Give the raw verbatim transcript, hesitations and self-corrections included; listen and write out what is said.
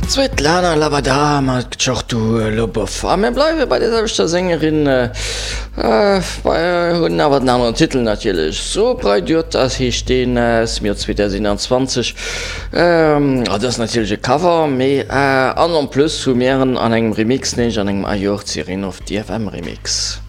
Svetlana Lavada mat Tschortu Lobov. Am mir bleiwe bei derselbeter Sängerin äh, äh, bei hunn awer den anderen Titel natilech. So breit Jot ass hi steen ass mir zwanzig siebenundzwanzig. Ähm, ah, das natilege Cover méi äh, an an pluss zu Meeren an engem Remix nech an engem Ajor Zirin of D F M Remix.